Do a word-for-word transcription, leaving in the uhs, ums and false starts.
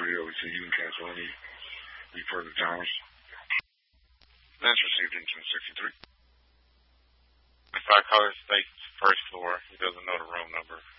three oh, so you can cancel any, any further timers. That's received in ten sixty-three. If I call it state first floor, he doesn't know the room number.